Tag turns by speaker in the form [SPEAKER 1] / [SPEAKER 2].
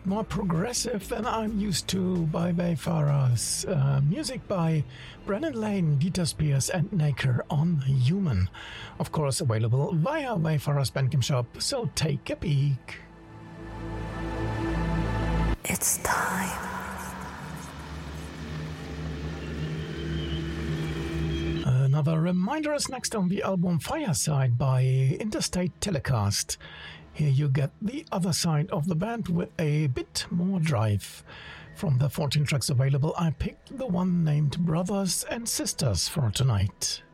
[SPEAKER 1] bit more progressive than I'm used to by Wayfarers. Music by Brennan Lane, Dieter Spears and Naker on Human. Of course available via Wayfarers Bandcamp shop, so take a peek.
[SPEAKER 2] It's time.
[SPEAKER 1] Another reminder is next on the album Fireside by Interstate Telecast. Here you get the other side of the band with a bit more drive. From the 14 tracks available, I picked the one named Brothers and Sisters for tonight.